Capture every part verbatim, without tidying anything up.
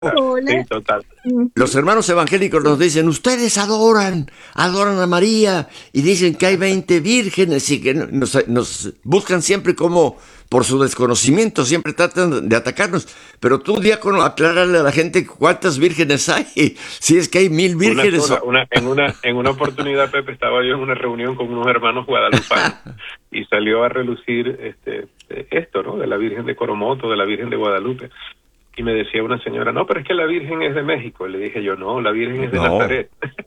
Sí, Hola. total. Los hermanos evangélicos nos dicen, ustedes adoran, adoran a María y dicen que hay veinte vírgenes y que nos, nos buscan siempre como, por su desconocimiento, siempre tratan de atacarnos. Pero tú, diácono, aclárale a la gente cuántas vírgenes hay, si es que hay mil Una vírgenes. sola, o- una, en una, en una oportunidad, Pepe, estaba yo en una reunión con unos hermanos guadalupanos y salió a relucir este esto, ¿no? De la Virgen de Coromoto, de la Virgen de Guadalupe. Y me decía una señora, no, pero es que la Virgen es de México. Y le dije yo, no, la Virgen es de No. Nazaret.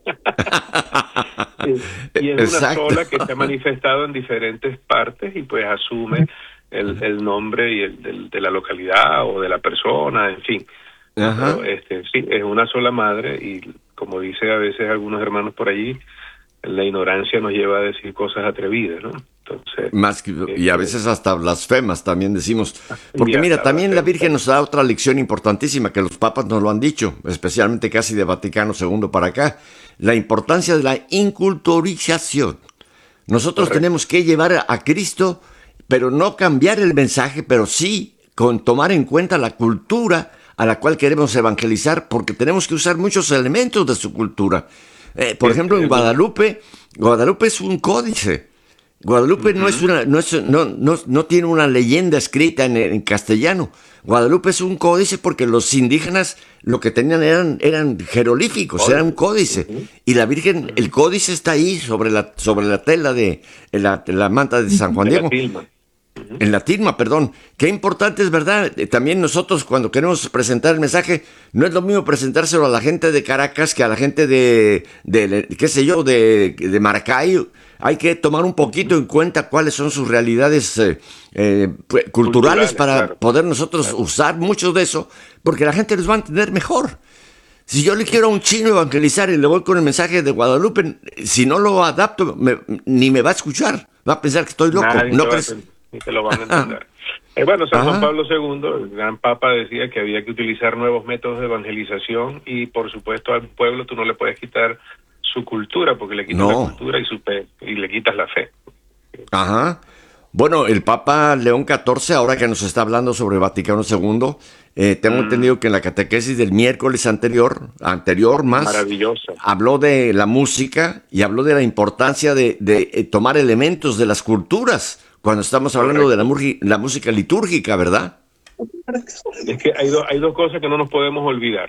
Sí. Y es una Exacto. sola que se ha manifestado en diferentes partes y pues asume el, el nombre y el del- de la localidad o de la persona, en fin. Ajá. Pero este sí, es una sola madre y como dice a veces algunos hermanos por allí, la ignorancia nos lleva a decir cosas atrevidas, ¿no? Entonces, Más que- y a este, veces hasta blasfemas también decimos. Porque y mira, hasta también la blasfemas. Virgen nos da otra lección importantísima que los papas nos lo han dicho, especialmente casi de Vaticano segundo para acá, la importancia de la inculturización. Nosotros Correcto. tenemos que llevar a, a Cristo, pero no cambiar el mensaje, pero sí con tomar en cuenta la cultura a la cual queremos evangelizar, porque tenemos que usar muchos elementos de su cultura. Eh, por Es- ejemplo, en es- Guadalupe, Guadalupe es un códice. Guadalupe no es Ujú. una, no, es, no, no, no tiene una leyenda escrita en, en castellano. Guadalupe es un códice porque los indígenas lo que tenían eran, eran jeroglíficos, era un códice. Ujú. Y la Virgen, el códice está ahí sobre la, sobre la tela de en la, en la manta de San Juan De la Diego. tilma. En la tilma, perdón. Qué importante es, ¿verdad? Eh, También nosotros cuando queremos presentar el mensaje, no es lo mismo presentárselo a la gente de Caracas que a la gente de, de qué sé yo, de, de Maracay. Hay que tomar un poquito en cuenta cuáles son sus realidades eh, eh, pues, culturales, Culturales, para claro. poder nosotros Claro. usar mucho de eso, porque la gente nos va a entender mejor. Si yo le quiero a un chino evangelizar y le voy con el mensaje de Guadalupe, si no lo adapto, me- ni me va a escuchar. Va a pensar que estoy loco. Nadie ¿No te va a crees? enten- ni te lo van a entender. Eh, bueno, San Juan Ajá. Pablo segundo, el gran papa, decía que había que utilizar nuevos métodos de evangelización y, por supuesto, al pueblo tú no le puedes quitar su cultura porque le quitas No. la cultura y, su fe, y le quitas la fe. Ajá. Bueno, el Papa León catorce, ahora que nos está hablando sobre Vaticano segundo, eh, tengo Mm. entendido que en la catequesis del miércoles anterior, anterior más, Maravillosa. habló de la música y habló de la importancia de, de, eh, tomar elementos de las culturas cuando estamos hablando de la, murgi- la música litúrgica, ¿verdad? Es que hay, do- hay dos cosas que no nos podemos olvidar.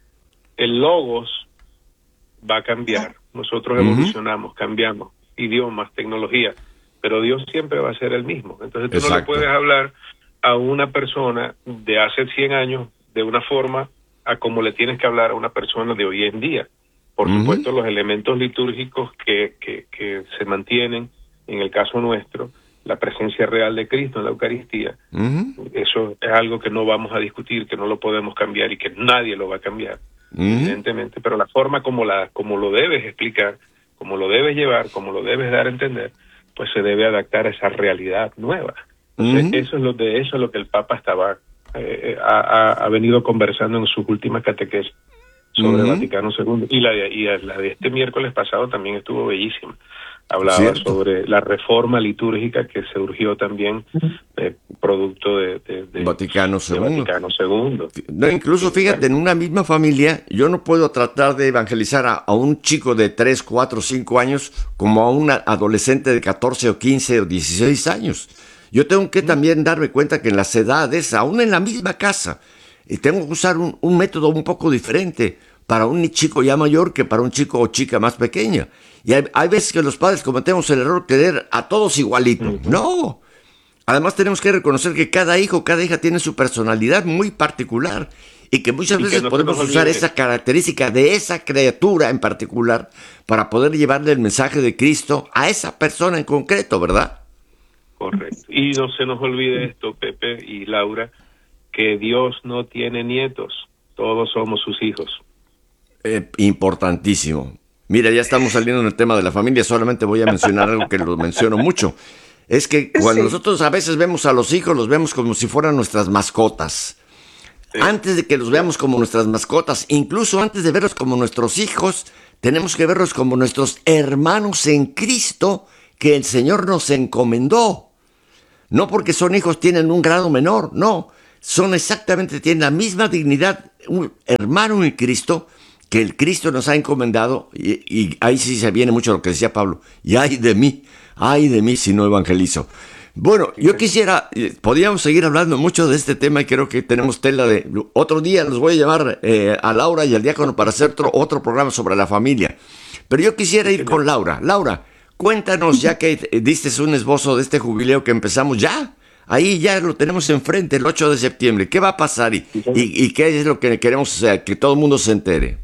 El logos va a cambiar. Nosotros Ujú. evolucionamos, cambiamos, idiomas, tecnología, pero Dios siempre va a ser el mismo. Entonces tú no le Exacto. puedes hablar a una persona de hace cien años de una forma a como le tienes que hablar a una persona de hoy en día. Por Ujú. supuesto, los elementos litúrgicos que, que, que se mantienen, en el caso nuestro, la presencia real de Cristo en la Eucaristía, Ujú. eso es algo que no vamos a discutir, que no lo podemos cambiar y que nadie lo va a cambiar, Ujú. evidentemente, pero la forma como la como lo debes explicar, como lo debes llevar, como lo debes dar a entender, pues se debe adaptar a esa realidad nueva. Entonces, Ujú. eso es lo de eso es lo que el Papa estaba eh, ha, ha- ha venido conversando en sus últimas catequesis sobre Ujú. Vaticano segundo, y la de, y la de este miércoles pasado también estuvo bellísima. Hablaba Cierto. sobre la reforma litúrgica que surgió también eh, producto de, de, de- Vaticano de segundo. Vaticano segundo. No, incluso fíjate, en una misma familia, yo no puedo tratar de evangelizar a, a un chico de tres, cuatro, cinco años como a un adolescente de catorce o quince o dieciséis años. Yo tengo que también darme cuenta que en las edades, aún en la misma casa, y tengo que usar un, un método un poco diferente para un chico ya mayor que para un chico o chica más pequeña. Y hay, hay veces que los padres cometemos el error de querer a todos igualitos. Ujú. No. Además tenemos que reconocer que cada hijo, cada hija tiene su personalidad muy particular y que muchas Y que veces no se podemos nos usar olvide. esa característica de esa criatura en particular para poder llevarle el mensaje de Cristo a esa persona en concreto, ¿verdad? Correcto. Y no se nos olvide esto, Pepe y Laura, que Dios no tiene nietos, todos somos sus hijos. Eh, importantísimo. Mira, ya estamos saliendo en el tema de la familia, solamente voy a mencionar algo que lo menciono mucho. Es que cuando Sí. nosotros a veces vemos a los hijos, los vemos como si fueran nuestras mascotas. Sí. Antes de que los veamos como nuestras mascotas, incluso antes de verlos como nuestros hijos, tenemos que verlos como nuestros hermanos en Cristo que el Señor nos encomendó. No porque son hijos tienen un grado menor, no. Son exactamente, tienen la misma dignidad un hermano en Cristo, que el Cristo nos ha encomendado, y, y ahí sí se viene mucho lo que decía Pablo, y ay de mí, ay de mí si no evangelizo. Bueno, yo quisiera, podríamos seguir hablando mucho de este tema y creo que tenemos tela de... Otro día los voy a llamar eh, a Laura y al diácono para hacer otro, otro programa sobre la familia. Pero yo quisiera ir con Laura. Laura, cuéntanos, ya que diste un esbozo de este jubileo que empezamos ya. Ahí ya lo tenemos enfrente, el ocho de septiembre. ¿Qué va a pasar y, y, y qué es lo que queremos, o sea, que todo el mundo se entere?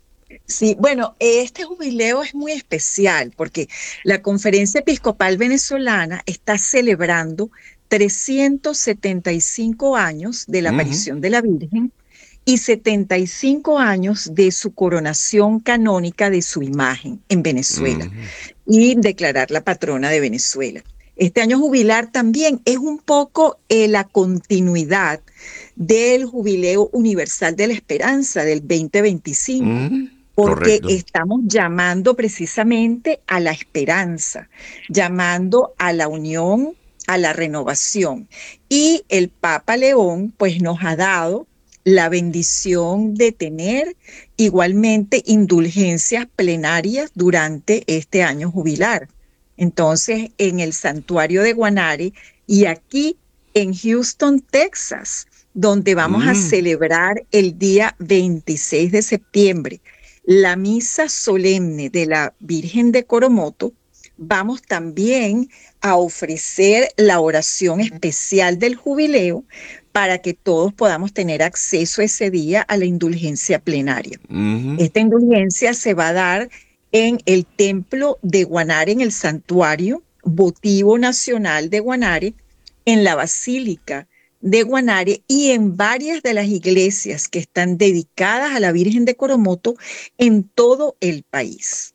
Sí, bueno, este jubileo es muy especial porque la Conferencia Episcopal Venezolana está celebrando trescientos setenta y cinco años de la Uh-huh. aparición de la Virgen y setenta y cinco años de su coronación canónica de su imagen en Venezuela Uh-huh. y declarar la patrona de Venezuela. Este año jubilar también es un poco eh, la continuidad del Jubileo Universal de la Esperanza del veinte veinticinco. Uh-huh. Porque Correcto. estamos llamando precisamente a la esperanza, llamando a la unión, a la renovación. Y el Papa León pues nos ha dado la bendición de tener igualmente indulgencias plenarias durante este año jubilar. Entonces, en el santuario de Guanare y aquí en Houston, Texas, donde vamos Mm. a celebrar el día veintiséis de septiembre, la misa solemne de la Virgen de Coromoto, vamos también a ofrecer la oración especial del jubileo para que todos podamos tener acceso ese día a la indulgencia plenaria. Uh-huh. Esta indulgencia se va a dar en el templo de Guanare, en el santuario votivo nacional de Guanare, en la basílica de Guanare y en varias de las iglesias que están dedicadas a la Virgen de Coromoto en todo el país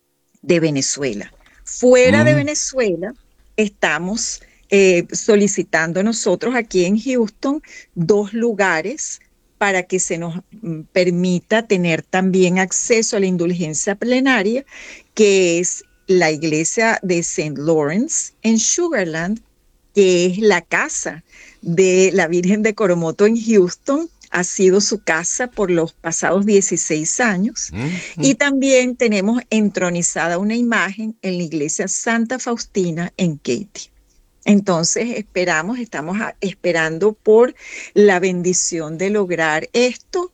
de Venezuela. Fuera Mm. de Venezuela estamos eh, solicitando nosotros aquí en Houston dos lugares para que se nos mm, permita tener también acceso a la indulgencia plenaria, que es la iglesia de Saint Lawrence en Sugarland, que es la casa de la Virgen de Coromoto en Houston, ha sido su casa por los pasados dieciséis años. Uh-huh. Y también tenemos entronizada una imagen en la iglesia Santa Faustina en Katy. Entonces esperamos, estamos a, esperando por la bendición de lograr esto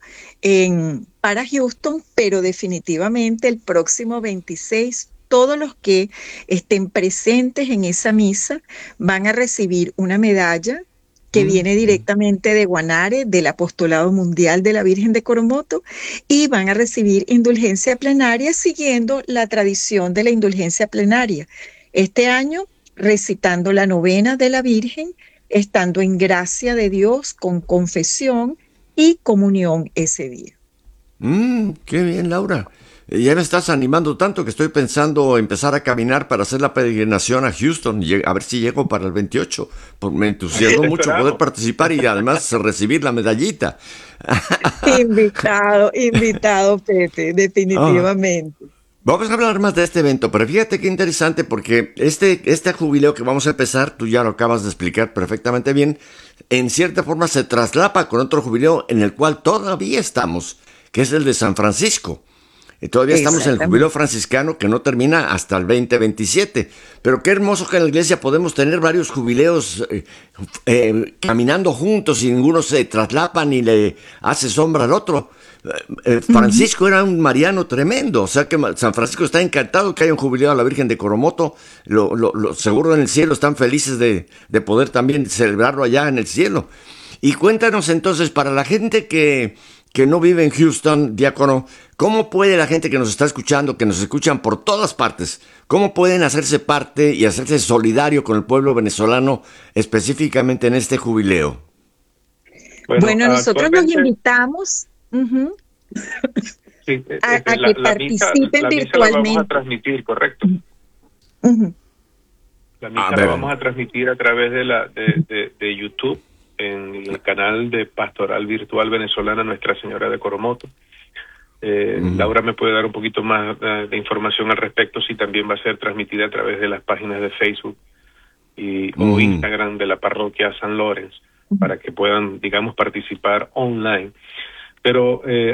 en, para Houston, pero definitivamente el próximo veintiséis todos los que estén presentes en esa misa van a recibir una medalla que Mm. viene directamente de Guanare, del Apostolado Mundial de la Virgen de Coromoto, y van a recibir indulgencia plenaria siguiendo la tradición de la indulgencia plenaria. Este año, recitando la novena de la Virgen, estando en gracia de Dios con confesión y comunión ese día. Mm, qué bien, Laura. Eh, Ya me estás animando tanto que estoy pensando empezar a caminar para hacer la peregrinación a Houston y lleg- a ver si llego para el veintiocho. Por- me entusiasmó Te mucho esperamos. poder participar y además recibir la medallita. Invitado, invitado, Pepe, Ah, definitivamente. vamos a hablar más de este evento, pero fíjate qué interesante porque este, este jubileo que vamos a empezar, tú ya lo acabas de explicar perfectamente bien, en cierta forma se traslapa con otro jubileo en el cual todavía estamos, que es el de San Francisco. Y todavía estamos en el Exactamente. jubileo franciscano que no termina hasta el veinte veintisiete. Pero qué hermoso que en la iglesia podemos tener varios jubileos eh, eh, caminando juntos y ninguno se traslapa ni le hace sombra al otro. Eh, eh, Francisco era un mariano tremendo, o sea que Ma- San Francisco está encantado que haya un jubileo a la Virgen de Coromoto. Lo, lo- lo- seguro en el cielo están felices de, de poder también celebrarlo allá en el cielo. Y cuéntanos entonces, para la gente que, que no vive en Houston, diácono, ¿cómo puede la gente que nos está escuchando, que nos escuchan por todas partes, cómo pueden hacerse parte y hacerse solidario con el pueblo venezolano, específicamente en este jubileo? Bueno, Bueno, nosotros los actualmente, invitamos ujú, sí, eh, a, este, a la, que la misa, participen la misa la vamos a virtualmente. transmitir, correcto. Ujú. La A misa la ver, vamos a transmitir a través de la de, de, de YouTube en el canal de Pastoral Virtual Venezolana Nuestra Señora de Coromoto. Eh, Ujú. Laura me puede dar un poquito más eh, de información al respecto, si también va a ser transmitida a través de las páginas de Facebook y, o Ujú. Instagram de la parroquia San Lorenz, para que puedan, digamos, participar online. Pero eh,